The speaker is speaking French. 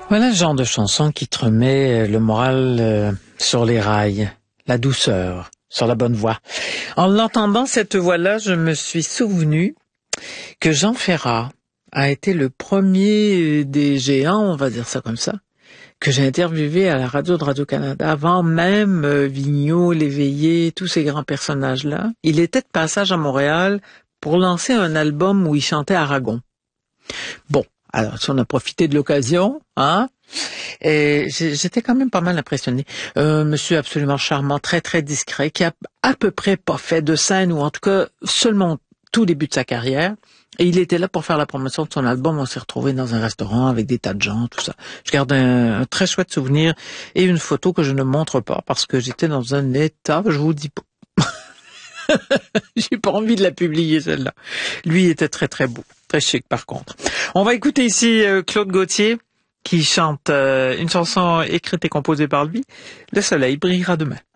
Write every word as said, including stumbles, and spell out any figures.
Voilà le genre de chanson qui te remet le moral euh, sur les rails, la douceur, sur la bonne voie. En l'entendant, cette voix-là, je me suis souvenu que Jean Ferrat a été le premier des géants, on va dire ça comme ça, que j'ai interviewé à la radio de Radio-Canada, avant même euh, Vigneault, Léveillé, tous ces grands personnages-là. Il était de passage à Montréal pour lancer un album où il chantait Aragon. Bon, alors si on a profité de l'occasion, hein, et j'étais quand même pas mal impressionné. Euh, monsieur absolument charmant, très très discret, qui a à peu près pas fait de scène, ou en tout cas seulement tout début de sa carrière. Et il était là pour faire la promotion de son album. On s'est retrouvés dans un restaurant avec des tas de gens, tout ça. Je garde un, un très chouette souvenir et une photo que je ne montre pas parce que j'étais dans un état, je vous dis pas. J'ai pas envie de la publier, celle-là. Lui était très très beau, très chic par contre. On va écouter ici euh, Claude Gauthier qui chante euh, une chanson écrite et composée par lui. Le soleil brillera demain.